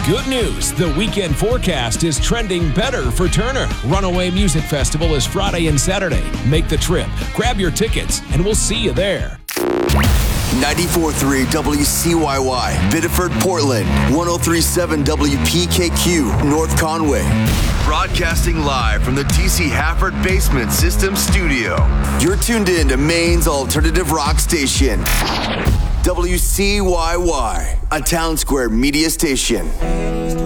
Good news. The weekend forecast is trending better for Turner. Runaway Music Festival is Friday and Saturday. Make the trip. Grab your tickets, and we'll see you there. 94.3 WCYY, Biddeford, Portland. 103.7 WPKQ, North Conway. Broadcasting live from the TC Hafford Basement System Studio. You're tuned in to Maine's alternative rock station. WCYY, a Town Square media station.